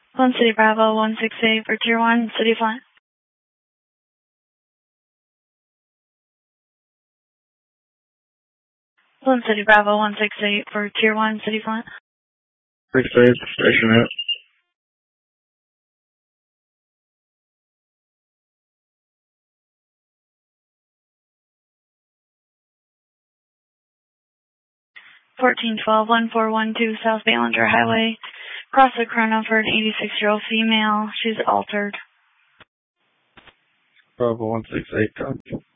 Lone City Bravo 168 for Tier 1, City Flight. Lone City Bravo 168 for Tier 1, City Flight. 68, station out. (1412) 1412 South Ballinger Highway. Cross the chrono for an 86-year-old female. She's altered. Bravo 168, copy.